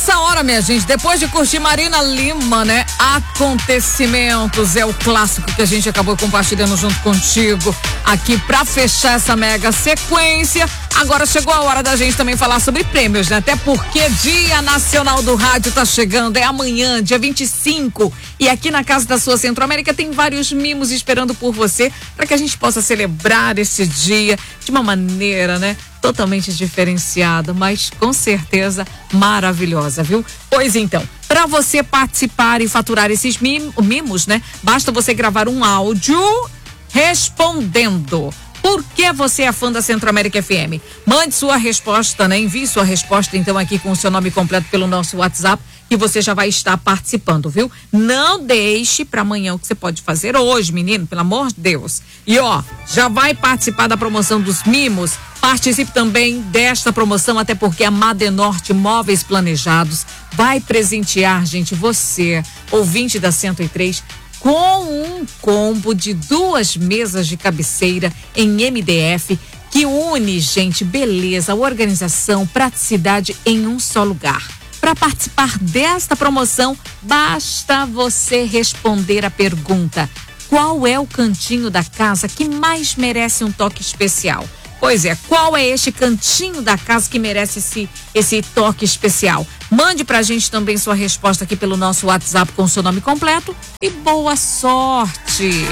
Nessa hora, minha gente, depois de curtir Marina Lima, né? Acontecimentos é o clássico que a gente acabou compartilhando junto contigo aqui pra fechar essa mega sequência. Agora chegou a hora da gente também falar sobre prêmios, né? Até porque Dia Nacional do Rádio tá chegando, é amanhã, dia 25. E aqui na Casa da Sua Centro-América tem vários mimos esperando por você para que a gente possa celebrar esse dia de uma maneira, né? Totalmente diferenciada, mas com certeza maravilhosa, viu? Pois então, para você participar e faturar esses mimos, né? Basta você gravar um áudio respondendo. Por que você é fã da Centro-América FM? Mande sua resposta, né? Envie sua resposta então aqui com o seu nome completo pelo nosso WhatsApp, que você já vai estar participando, viu? Não deixe para amanhã o que você pode fazer hoje, menino, pelo amor de Deus. E ó, já vai participar da promoção dos mimos? Participe também desta promoção, até porque a Madenorte Móveis Planejados vai presentear, gente, você, ouvinte da 103, com um combo de 2 mesas de cabeceira em MDF que une, gente, beleza, organização, praticidade em um só lugar. Para participar desta promoção, basta você responder a pergunta: qual é o cantinho da casa que mais merece um toque especial? Pois é, qual é este cantinho da casa que merece esse toque especial? Mande pra gente também sua resposta aqui pelo nosso WhatsApp com seu nome completo e boa sorte!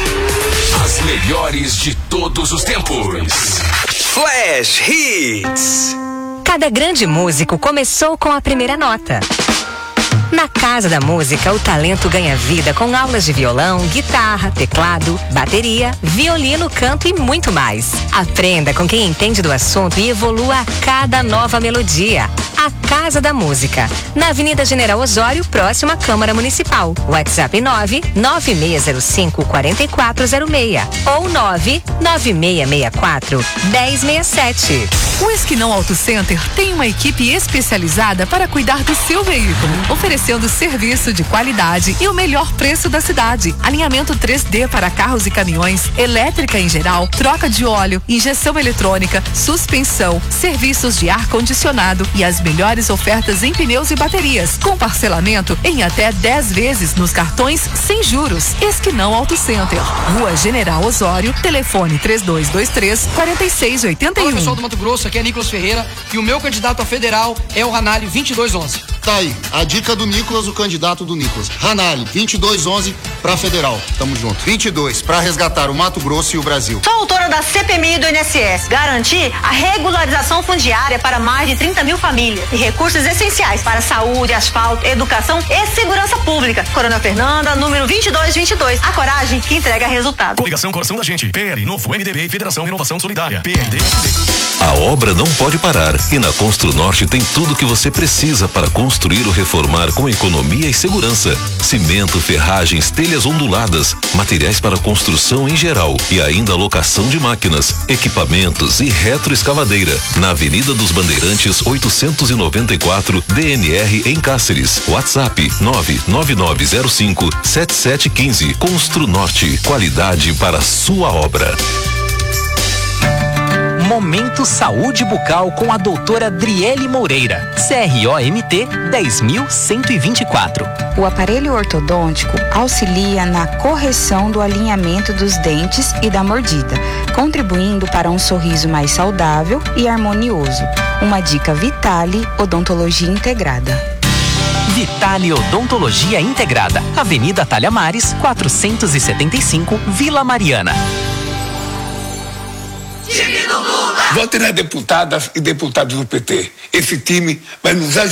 As melhores de todos os tempos. Flash Hits. Cada grande músico começou com a primeira nota. Na Casa da Música, o talento ganha vida com aulas de violão, guitarra, teclado, bateria, violino, canto e muito mais. Aprenda com quem entende do assunto e evolua a cada nova melodia. A Casa da Música, na Avenida General Osório, próximo à Câmara Municipal. WhatsApp 99605-4406 ou 99664-1067. O Esquinão Auto Center tem uma equipe especializada para cuidar do seu veículo, oferecendo serviço de qualidade e o melhor preço da cidade. Alinhamento 3D para carros e caminhões, elétrica em geral, troca de óleo, injeção eletrônica, suspensão, serviços de ar-condicionado e as melhores ofertas em pneus e baterias, com parcelamento em até 10 vezes nos cartões sem juros. Esquinão Auto Center, Rua General Osório, telefone 3223-4681. Olá, pessoal do Mato Grosso, aqui é Nicolas Ferreira e o meu candidato a federal é o Ranalli 2211. Tá aí, a dica do Nicolas, o candidato do Nicolas. Ranalli, 2211 pra federal. Tamo junto. 22 pra resgatar o Mato Grosso e o Brasil. Sou autora da CPMI do INSS. Garantir a regularização fundiária para mais de 30 mil famílias e recursos essenciais para saúde, asfalto, educação e segurança pública. Coronel Fernanda, número 2222. A coragem que entrega resultado. Coligação Coração da Gente. PL, Novo, MDB e Federação Renovação Solidária. PRD. A obra não pode parar e na Construnorte tem tudo que você precisa para construir ou reformar com economia e segurança. Cimento, ferragens, telhas onduladas, materiais para construção em geral e ainda locação de máquinas, equipamentos e retroescavadeira. Na Avenida dos Bandeirantes 894, DNR em Cáceres. WhatsApp 99905-7715. Construnorte, qualidade para sua obra. Momento Saúde Bucal com a doutora Driele Moreira, CROMT 10.124. O aparelho ortodôntico auxilia na correção do alinhamento dos dentes e da mordida, contribuindo para um sorriso mais saudável e harmonioso. Uma dica Vitale Odontologia Integrada. Vitale Odontologia Integrada, Avenida Talhamares, 475, Vila Mariana. Vote nas deputadas e deputados do PT. Esse time vai nos ajudar.